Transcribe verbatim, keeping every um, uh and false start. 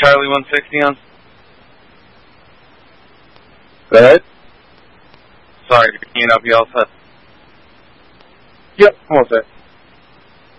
Charlie one sixty on. Go ahead. Sorry, you know, you all set. Yep, I'm all set.